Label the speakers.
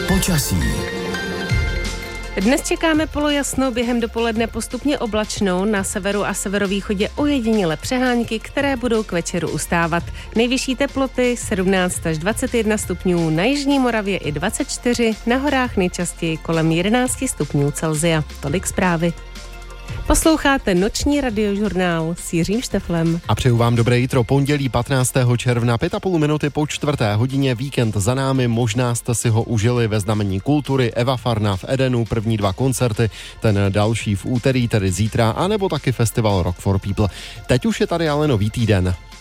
Speaker 1: Počasí.
Speaker 2: Dnes čekáme polojasno, během dopoledne postupně oblačno, na severu a severovýchodě ojediněle přehánky, které budou k večeru ustávat. Nejvyšší teploty 17 až 21 stupňů, na jižní Moravě i 24, na horách nejčastěji kolem 11 stupňů Celsia. Tolik zprávy. Posloucháte noční radiožurnál s Jiřím Šteflem.
Speaker 3: A přeju vám dobré jitro, pondělí 15. června, 5,5 minuty po 4:00, víkend za námi, možná jste si ho užili ve znamení kultury, Eva Farna v Edenu, první 2 koncerty, ten další v úterý, tedy zítra, anebo taky festival Rock for People. Teď už je tady ale nový týden.